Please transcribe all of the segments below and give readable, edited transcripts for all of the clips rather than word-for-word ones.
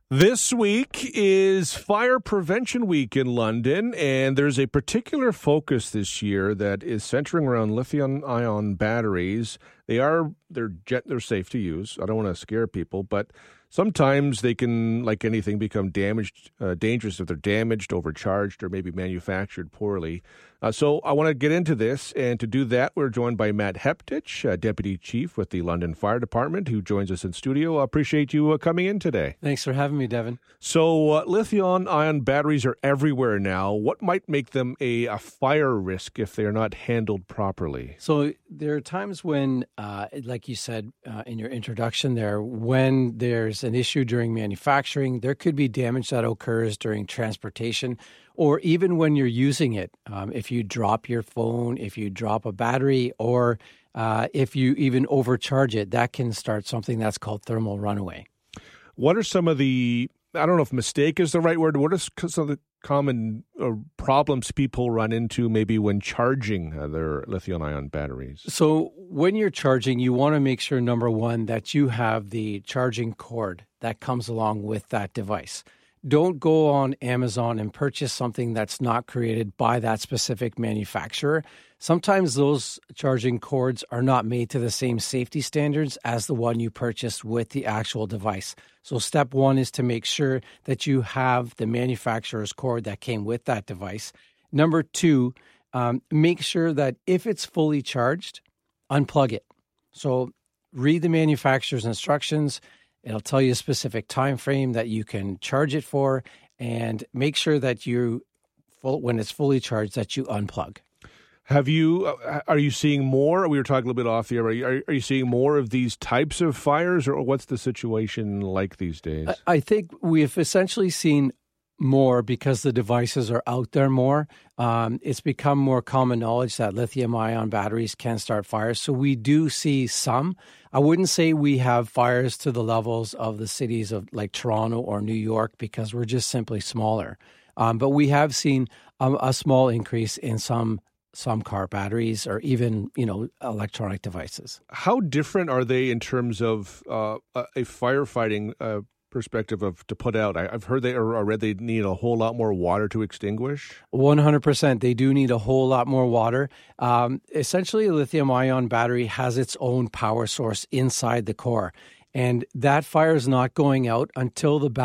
This week is Fire Prevention Week in London, and there's a particular focus this year that is centering around lithium-ion batteries. They're safe to use. I don't want to scare people, but sometimes they can, like anything, become dangerous if they're damaged, overcharged, or maybe manufactured poorly. So I want to get into this, and to do that, we're joined by Matt Heptich, Deputy Chief with the London Fire Department, who joins us in studio. I appreciate you coming in today. Thanks for having me, Devin. So lithium-ion batteries are everywhere now. What might make them a fire risk if they are not handled properly? So there are times when, like you said in your introduction there, when there's an issue during manufacturing, there could be damage that occurs during transportation, or even when you're using it. If you drop your phone, if you drop a battery, or if you even overcharge it, that can start something that's called thermal runaway. What are some of the, I don't know if mistake is the right word, what are some of the common problems people run into maybe when charging their lithium-ion batteries? So when you're charging, you want to make sure, number one, that you have the charging cord that comes along with that device. Don't go on Amazon and purchase something that's not created by that specific manufacturer. Sometimes those charging cords are not made to the same safety standards as the one you purchased with the actual device. So step one is to make sure that you have the manufacturer's cord that came with that device. Number two, make sure that if it's fully charged, unplug it. So read the manufacturer's instructions. It'll tell you a specific time frame that you can charge it for, and make sure that when it's fully charged, that you unplug. Are you seeing more? We were talking a little bit off the air. Are you seeing more of these types of fires, or what's the situation like these days? I think we've essentially seen more because the devices are out there more. It's become more common knowledge that lithium-ion batteries can start fires. So we do see some. I wouldn't say we have fires to the levels of the cities of like Toronto or New York because we're just simply smaller. But we have seen a small increase in some car batteries or even, electronic devices. How different are they in terms of a firefighting perspective to put out? I've heard I read they need a whole lot more water to extinguish. 100%. They do need a whole lot more water. Essentially, a lithium-ion battery has its own power source inside the core. And that fire is not going out until the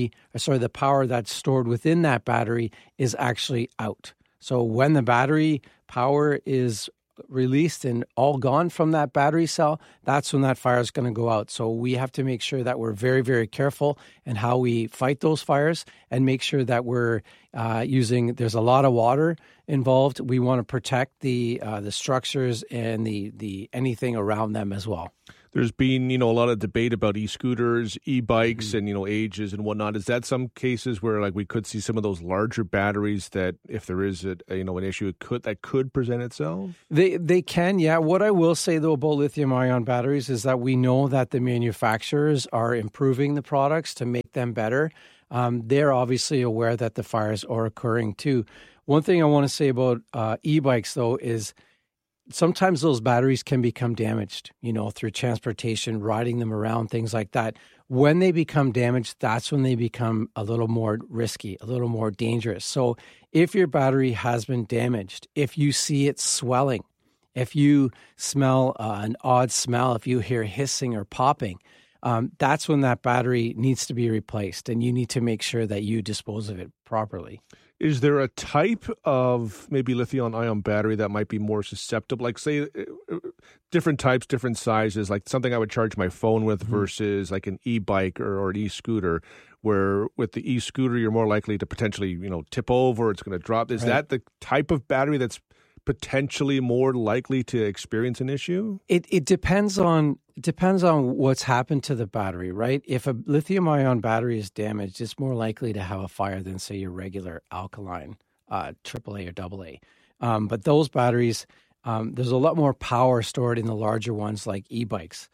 power that's stored within that battery is actually out. So when the battery power is released and all gone from that battery cell, that's when that fire is going to go out. So we have to make sure that we're very, very careful in how we fight those fires and make sure that we're there's a lot of water involved. We want to protect the structures and the anything around them as well. There's been, a lot of debate about e-scooters, e-bikes, and, ages and whatnot. Is that some cases where, we could see some of those larger batteries that, if there is an issue, that could present itself? They can, yeah. What I will say, though, about lithium-ion batteries is that we know that the manufacturers are improving the products to make them better. They're obviously aware that the fires are occurring, too. One thing I want to say about e-bikes, though, is sometimes those batteries can become damaged, through transportation, riding them around, things like that. When they become damaged, that's when they become a little more risky, a little more dangerous. So if your battery has been damaged, if you see it swelling, if you smell an odd smell, if you hear hissing or popping, that's when that battery needs to be replaced, and you need to make sure that you dispose of it properly. Is there a type of maybe lithium-ion battery that might be more susceptible? Like, say, different types, different sizes, like something I would charge my phone with versus like an e-bike or an e-scooter, where with the e-scooter, you're more likely to potentially, tip over, it's going to drop. Is that the type of battery that's potentially more likely to experience an issue? It depends on what's happened to the battery, right? If a lithium-ion battery is damaged, it's more likely to have a fire than, say, your regular alkaline AAA or AA. But those batteries, there's a lot more power stored in the larger ones like e-bikes.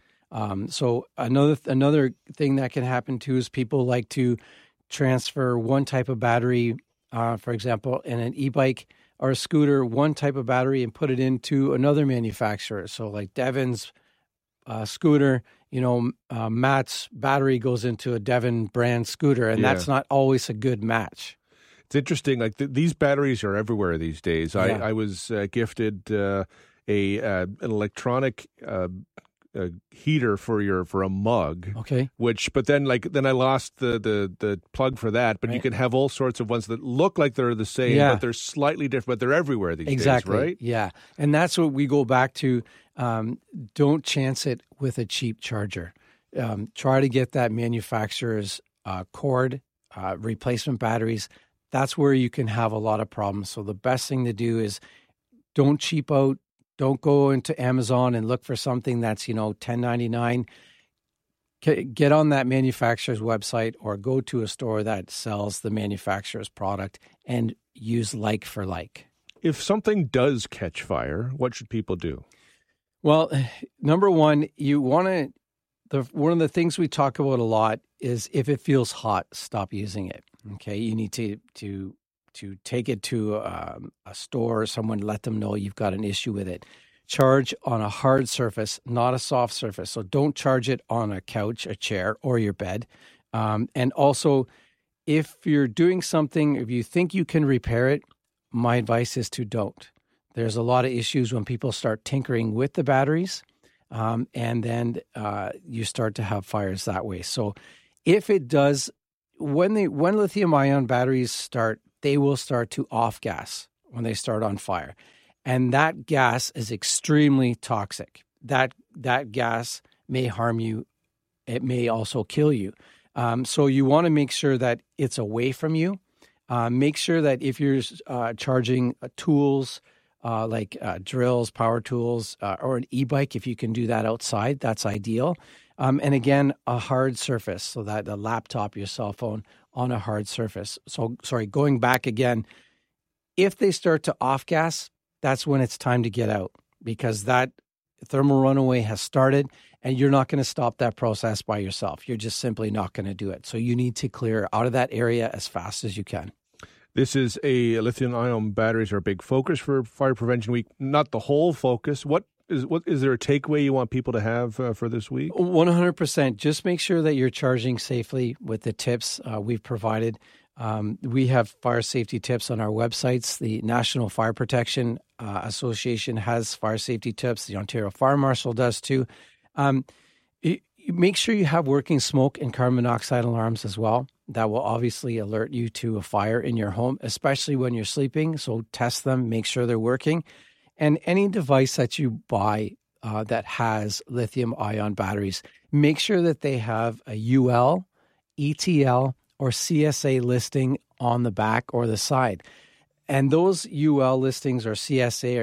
So another thing that can happen too is people like to transfer one type of battery, for example, in an e-bike or a scooter, one type of battery, and put it into another manufacturer. So like Devon's scooter Matt's battery goes into a Devon brand scooter, and that's not always a good match. It's interesting. Like these batteries are everywhere these days. Yeah. I was gifted an electronic heater for a mug. Okay. But then I lost the plug for that. But you can have all sorts of ones that look like they're the same, but they're slightly different. But they're everywhere these days, right? Yeah, and that's what we go back to. Don't chance it with a cheap charger. Try to get that manufacturer's cord, replacement batteries. That's where you can have a lot of problems. So the best thing to do is don't cheap out. Don't go into Amazon and look for something that's, $10.99. Get on that manufacturer's website or go to a store that sells the manufacturer's product and use like for like. If something does catch fire, what should people do? Well, number one, you want to, one of the things we talk about a lot is if it feels hot, stop using it. Okay. You need to take it to a store or someone, let them know you've got an issue with it. Charge on a hard surface, not a soft surface. So don't charge it on a couch, a chair, or your bed. And also, if you're doing something, if you think you can repair it, my advice is to don't. There's a lot of issues when people start tinkering with the batteries, and then you start to have fires that way. So if it does, when lithium-ion batteries start, they will start to off-gas when they start on fire. And that gas is extremely toxic. That gas may harm you. It may also kill you. So you want to make sure that it's away from you. Make sure that if you're charging tools like drills, power tools, or an e-bike, if you can do that outside, that's ideal. And again, a hard surface, so that the laptop, your cell phone on a hard surface. So, going back again, if they start to off-gas, that's when it's time to get out, because that thermal runaway has started and you're not going to stop that process by yourself. You're just simply not going to do it. So you need to clear out of that area as fast as you can. This is lithium-ion batteries are a big focus for Fire Prevention Week. Not the whole focus. What is there a takeaway you want people to have for this week? 100%. Just make sure that you're charging safely with the tips we've provided. We have fire safety tips on our websites. The National Fire Protection Association has fire safety tips. The Ontario Fire Marshal does too. Make sure you have working smoke and carbon monoxide alarms as well. That will obviously alert you to a fire in your home, especially when you're sleeping. So test them, make sure they're working. And any device that you buy that has lithium-ion batteries, make sure that they have a UL, ETL, or CSA listing on the back or the side. And those UL listings or CSA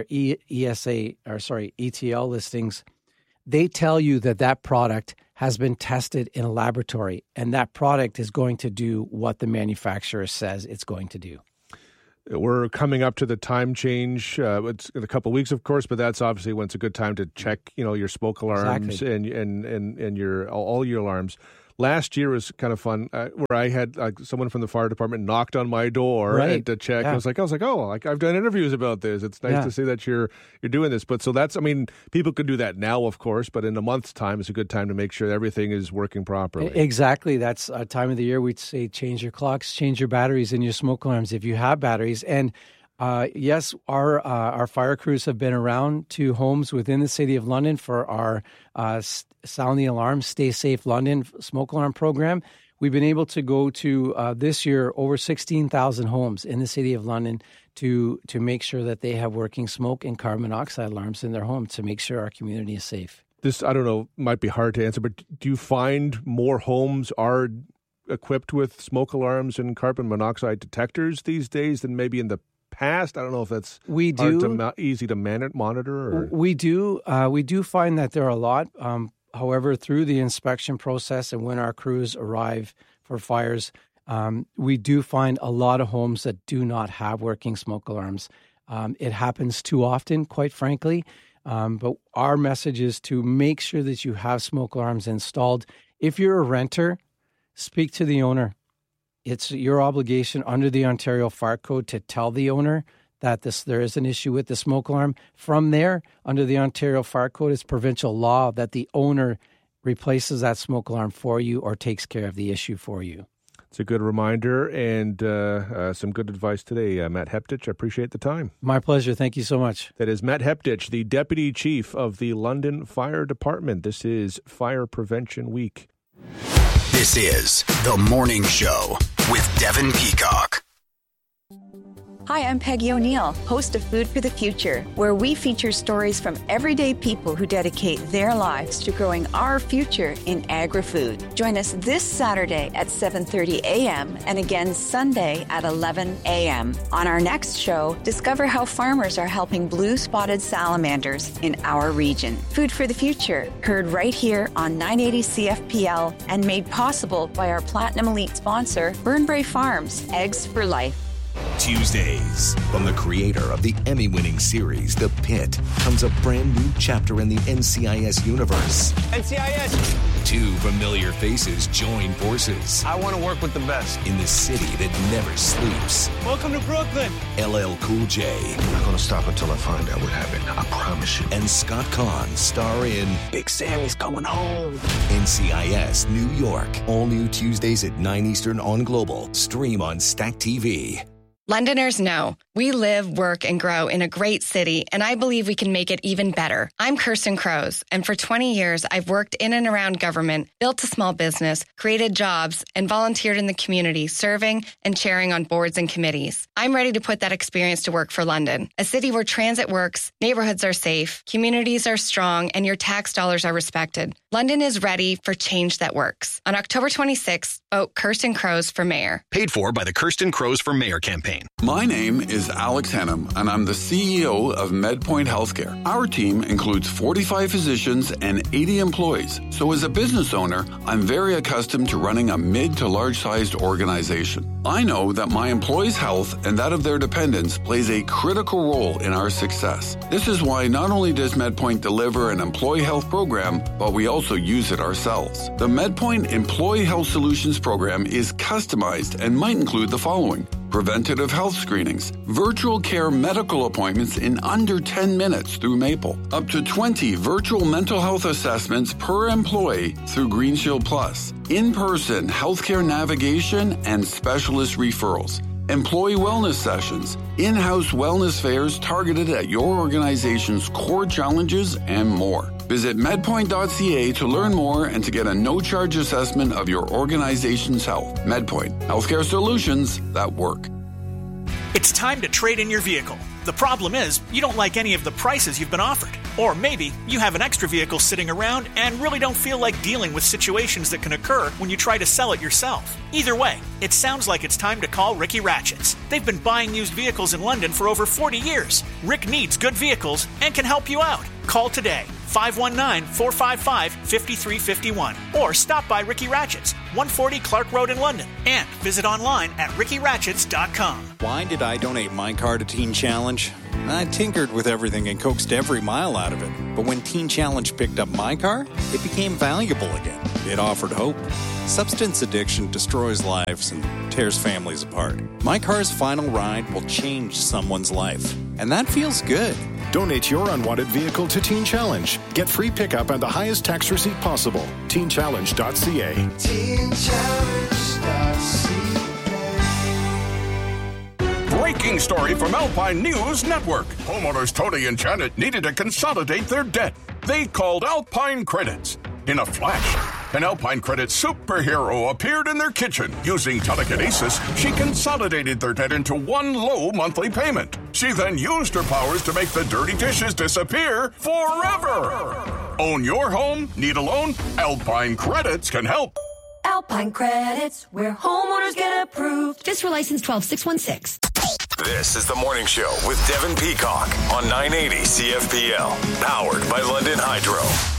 or ETL listings, they tell you that product has been tested in a laboratory, and that product is going to do what the manufacturer says it's going to do. We're coming up to the time change. It's in a couple of weeks, of course, but that's obviously when it's a good time to check, your smoke alarms and your all your alarms. Last year was kind of fun, where I had someone from the fire department knocked on my door and to check. Yeah. I was like, I've done interviews about this. It's nice to see that you're doing this. But so people could do that now, of course, but in a month's time, it's a good time to make sure everything is working properly. Exactly. That's a time of the year we'd say change your clocks, change your batteries and your smoke alarms if you have batteries. And yes, our fire crews have been around to homes within the City of London for our Sound the Alarm, Stay Safe London smoke alarm program. We've been able to go to this year over 16,000 homes in the City of London to make sure that they have working smoke and carbon monoxide alarms in their home to make sure our community is safe. This, I don't know, might be hard to answer, but do you find more homes are equipped with smoke alarms and carbon monoxide detectors these days than maybe in the past? I don't know if that's easy to monitor. Or... We do find that there are a lot. However, through the inspection process and when our crews arrive for fires, we do find a lot of homes that do not have working smoke alarms. It happens too often, quite frankly. But our message is to make sure that you have smoke alarms installed. If you're a renter, speak to the owner. It's your obligation under the Ontario Fire Code to tell the owner that there is an issue with the smoke alarm. From there, under the Ontario Fire Code, it's provincial law that the owner replaces that smoke alarm for you or takes care of the issue for you. It's a good reminder and some good advice today, Matt Heptich. I appreciate the time. My pleasure. Thank you so much. That is Matt Heptich, the Deputy Chief of the London Fire Department. This is Fire Prevention Week. This is The Morning Show with Devin Peacock. Hi, I'm Peggy O'Neill, host of Food for the Future, where we feature stories from everyday people who dedicate their lives to growing our future in agri-food. Join us this Saturday at 7:30 a.m. and again Sunday at 11 a.m. On our next show, discover how farmers are helping blue-spotted salamanders in our region. Food for the Future, heard right here on 980 CFPL and made possible by our Platinum Elite sponsor, Burnbrae Farms, Eggs for Life. Tuesdays. From the creator of the Emmy-winning series, The Pit, comes a brand new chapter in the NCIS universe. NCIS! Two familiar faces join forces. I want to work with the best. In the city that never sleeps. Welcome to Brooklyn! LL Cool J. I'm not going to stop until I find out what happened. I promise you. And Scott Conn star in Big Sammy's coming home. NCIS New York. All new Tuesdays at 9 Eastern on Global. Stream on Stack TV. Londoners know we live, work, and grow in a great city, and I believe we can make it even better. I'm Kirsten Crows, and for 20 years, I've worked in and around government, built a small business, created jobs, and volunteered in the community, serving and chairing on boards and committees. I'm ready to put that experience to work for London, a city where transit works, neighborhoods are safe, communities are strong, and your tax dollars are respected. London is ready for change that works. On October 26th, vote Kirsten Crows for mayor. Paid for by the Kirsten Crows for Mayor campaign. My name is Alex Hennam, and I'm the CEO of MedPoint Healthcare. Our team includes 45 physicians and 80 employees. So as a business owner, I'm very accustomed to running a mid to large-sized organization. I know that my employees' health and that of their dependents plays a critical role in our success. This is why not only does MedPoint deliver an employee health program, but we also use it ourselves. The MedPoint Employee Health Solutions program is customized and might include the following: preventative health screenings, virtual care medical appointments in under 10 minutes through Maple, up to 20 virtual mental health assessments per employee through Green Shield Plus, in-person healthcare navigation and specialist referrals, employee wellness sessions, in-house wellness fairs targeted at your organization's core challenges, and more. Visit medpoint.ca to learn more and to get a no-charge assessment of your organization's health. MedPoint, healthcare solutions that work. It's time to trade in your vehicle. The problem is, you don't like any of the prices you've been offered. Or maybe you have an extra vehicle sitting around and really don't feel like dealing with situations that can occur when you try to sell it yourself. Either way, it sounds like it's time to call Ricky Ratchets. They've been buying used vehicles in London for over 40 years. Rick needs good vehicles and can help you out. Call today, 519-455-5351. Or stop by Ricky Ratchets, 140 Clark Road in London. And visit online at rickyratchets.com. Why did I donate my car to Teen Challenge? I tinkered with everything and coaxed every mile out of it. But when Teen Challenge picked up my car, it became valuable again. It offered hope. Substance addiction destroys lives and tears families apart. My car's final ride will change someone's life. And that feels good. Donate your unwanted vehicle to Teen Challenge. Get free pickup and the highest tax receipt possible. TeenChallenge.ca. TeenChallenge.ca. Breaking story from Alpine News Network. Homeowners Tony and Janet needed to consolidate their debt. They called Alpine Credits. In a flash, an Alpine Credit superhero appeared in their kitchen. Using telekinesis, she consolidated their debt into one low monthly payment. She then used her powers to make the dirty dishes disappear forever. Own your home? Need a loan? Alpine Credits can help. Alpine Credits, where homeowners get approved. FSR license 12616. This is The Morning Show with Devin Peacock on 980 CFPL. Powered by London Hydro.